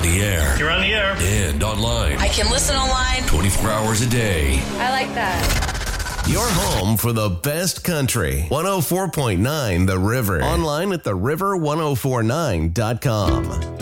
on the air. You're on the air. And online. I can listen online 24 hours a day. I like that. Your home for the best country. 104.9 The River. Online at theriver1049.com.